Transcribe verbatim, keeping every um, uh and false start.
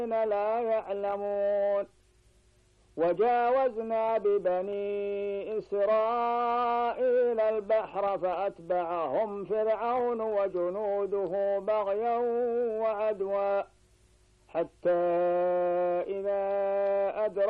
لا يعلمون. وجاوزنا ببني إسرائيل البحر فأتبعهم فرعون وجنوده بغيا وعدوا حتى إذا أدركوا